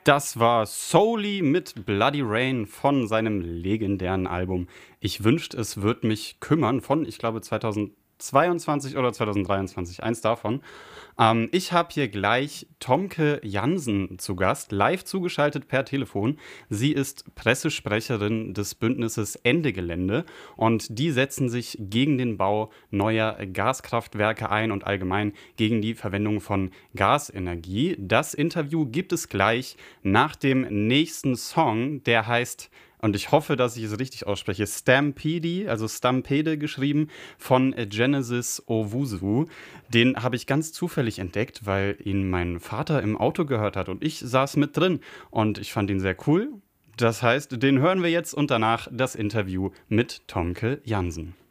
Das war Soully mit Bloody Rain von seinem legendären Album Ich wünscht, es wird mich kümmern von, ich glaube, 2022 oder 2023, eins davon. Ich habe hier gleich Tomke Jansen zu Gast, live zugeschaltet per Telefon. Sie ist Pressesprecherin des Bündnisses Ende Gelände und die setzen sich gegen den Bau neuer Gaskraftwerke ein und allgemein gegen die Verwendung von Gasenergie. Das Interview gibt es gleich nach dem nächsten Song, der heißt, und ich hoffe, dass ich es richtig ausspreche, Stampede, also Stampede geschrieben, von Genesis Owusu. Den habe ich ganz zufällig entdeckt, weil ihn mein Vater im Auto gehört hat und ich saß mit drin und ich fand ihn sehr cool. Das heißt, den hören wir jetzt und danach das Interview mit Tomke Jansen.